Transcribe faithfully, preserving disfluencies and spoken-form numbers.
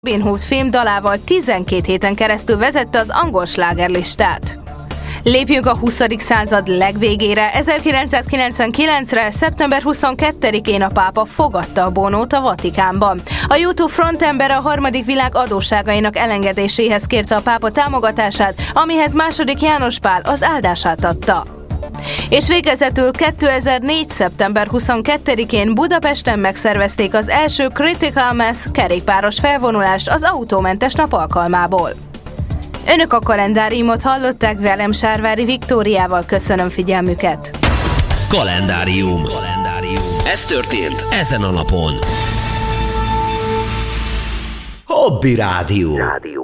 Robin Hood film dalával tizenkét héten keresztül vezette az angol slágerlistát. Lépjünk a huszadik század legvégére. ezerkilencszázkilencvenkilencre. szeptember huszonkettedikén a pápa fogadta a Bonót a Vatikánban. A YouTube frontember a harmadik világ adósságainak elengedéséhez kérte a pápa támogatását, amihez második János Pál az áldását adta. És végezetül kétezer-négy. szeptember huszonkettedikén Budapesten megszervezték az első Critical Mass kerékpáros felvonulást az autómentes nap alkalmából. Önök a kalendáriumot hallották, velem Sárvári Viktóriával. Köszönöm figyelmüket! Kalendárium. Kalendárium. Ez történt ezen a napon. Hobby Rádió. Rádió.